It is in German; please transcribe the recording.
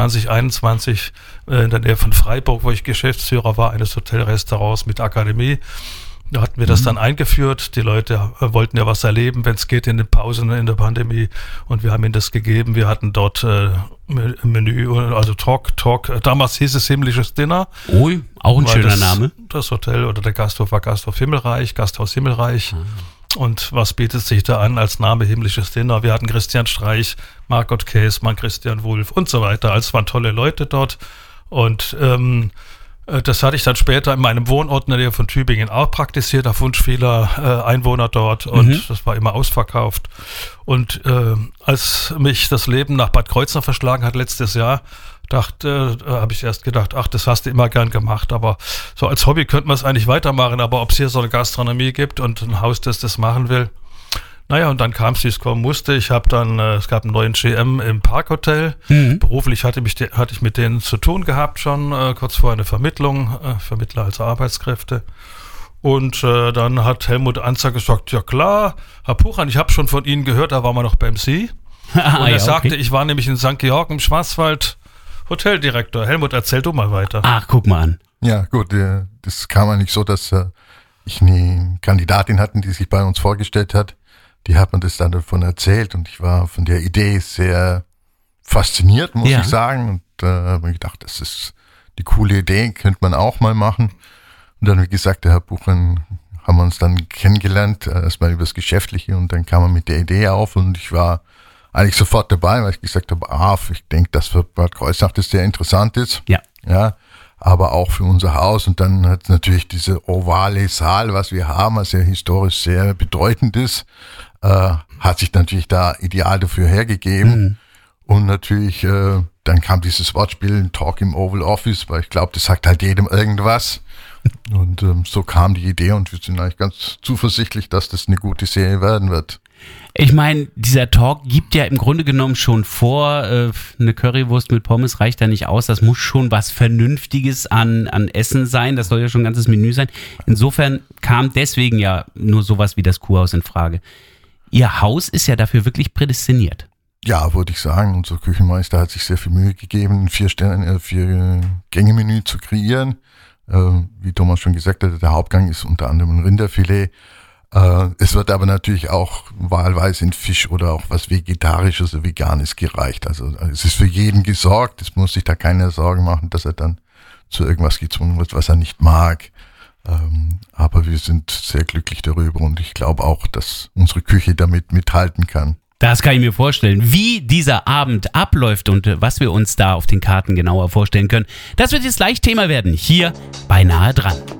2021 in der Nähe von Freiburg, wo ich Geschäftsführer war, eines Hotelrestaurants mit Akademie. Da hatten wir das dann eingeführt. Die Leute wollten ja was erleben, wenn es geht, in den Pausen in der Pandemie. Und wir haben ihnen das gegeben. Wir hatten dort Menü, also Talk. Damals hieß es Himmlisches Dinner. Ui, auch ein schöner Name. Das Hotel oder der Gasthof war Gasthof Himmelreich, Gasthaus Himmelreich. Und was bietet sich da an als Name Himmlisches Dinner? Wir hatten Christian Streich, Margot Käßmann, Christian Wulff und so weiter. Also es waren tolle Leute dort. Und das hatte ich dann später in meinem Wohnort in der Nähe von Tübingen auch praktiziert, auf Wunsch vieler Einwohner dort, und das war immer ausverkauft. Und als mich das Leben nach Bad Kreuznach verschlagen hat letztes Jahr, habe ich erst gedacht, ach, das hast du immer gern gemacht, aber so als Hobby könnte man es eigentlich weitermachen, aber ob es hier so eine Gastronomie gibt und ein Haus, das machen will. Naja, und dann kam es, wie es kommen musste. Ich habe dann, es gab einen neuen GM im Parkhotel. Beruflich hatte ich mit denen zu tun gehabt schon, kurz vor einer Vermittlung, Vermittler als Arbeitskräfte. Und dann hat Helmut Anzer gesagt, ja klar, Herr Puchan, ich habe schon von Ihnen gehört, da waren wir noch beim Sie. Und er sagte, ich war nämlich in St. Georg im Schwarzwald Hoteldirektor. Helmut, erzähl du mal weiter. Ach, guck mal an. Ja, gut, das kam eigentlich so, dass ich eine Kandidatin hatte, die sich bei uns vorgestellt hat. Die hat mir das dann davon erzählt und ich war von der Idee sehr fasziniert, muss ich sagen. Und habe mir gedacht, das ist die coole Idee, könnte man auch mal machen. Und dann, wie gesagt, der Herr Buchmann, haben wir uns dann kennengelernt, erstmal über das Geschäftliche, und dann kam er mit der Idee auf und ich war eigentlich sofort dabei, weil ich gesagt habe, ich denke, dass für Bad Kreuznach das sehr interessant ist. Ja. Aber auch für unser Haus. Und dann hat natürlich diese ovale Saal, was wir haben, was ja historisch sehr bedeutend ist, hat sich natürlich da ideal dafür hergegeben. Und natürlich, dann kam dieses Wortspiel, Talk im Oval Office, weil ich glaube, das sagt halt jedem irgendwas. Und so kam die Idee und wir sind eigentlich ganz zuversichtlich, dass das eine gute Serie werden wird. Ich meine, dieser Talk gibt ja im Grunde genommen schon vor, eine Currywurst mit Pommes reicht da nicht aus, das muss schon was Vernünftiges an Essen sein, das soll ja schon ein ganzes Menü sein. Insofern kam deswegen ja nur sowas wie das Kurhaus in Frage. Ihr Haus ist ja dafür wirklich prädestiniert. Ja, würde ich sagen. Unser Küchenmeister hat sich sehr viel Mühe gegeben, ein 4-Gänge-Menü zu kreieren. Wie Thomas schon gesagt hat, der Hauptgang ist unter anderem ein Rinderfilet. Es wird aber natürlich auch wahlweise in Fisch oder auch was Vegetarisches oder Veganes gereicht. Also es ist für jeden gesorgt. Es muss sich da keiner Sorgen machen, dass er dann zu irgendwas gezwungen wird, was er nicht mag. Aber wir sind sehr glücklich darüber und ich glaube auch, dass unsere Küche damit mithalten kann. Das kann ich mir vorstellen. Wie dieser Abend abläuft und was wir uns da auf den Karten genauer vorstellen können, das wird jetzt gleich Thema werden, hier bei Nahe dran.